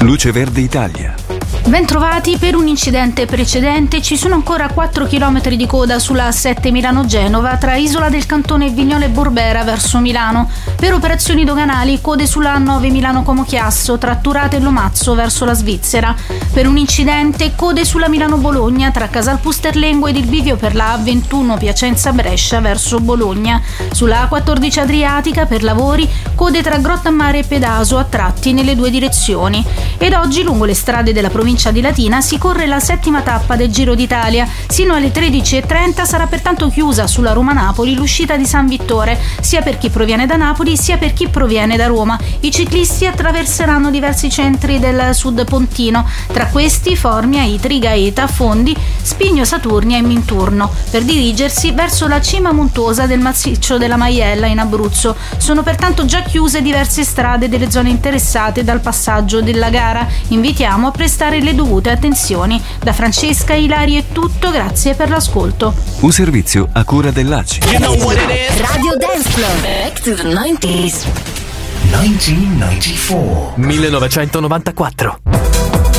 Luce Verde Italia. Bentrovati. Per un incidente precedente ci sono ancora 4 km di coda sulla A7 Milano-Genova tra Isola del Cantone e Vignole Borbera verso Milano. Per operazioni doganali code sulla A9 Milano-Como-Chiasso tra Turate e Lomazzo verso la Svizzera. Per un incidente code sulla Milano-Bologna tra Casal Pusterlengo ed il bivio per la A21 Piacenza-Brescia verso Bologna. Sulla A14 Adriatica per lavori code tra Grottammare e Pedaso a tratti nelle due direzioni. Ed oggi lungo le strade della provincia di Latina si corre la 7ª tappa del Giro d'Italia. Sino alle 13:30 sarà pertanto chiusa sulla Roma-Napoli l'uscita di San Vittore, sia per chi proviene da Napoli sia per chi proviene da Roma. I ciclisti attraverseranno diversi centri del sud pontino, tra questi Formia, Itri, Gaeta, Fondi, Spigno Saturnia e Minturno, per dirigersi verso la cima montuosa del massiccio della Maiella in Abruzzo. Sono pertanto già chiuse diverse strade delle zone interessate dal passaggio della gara. Invitiamo a prestare le dovute attenzioni. Da Francesca Ilari è tutto, grazie per l'ascolto. Un servizio a cura dell'ACI. Radio Dance Floor. Back to the 90s. 1994. 1994.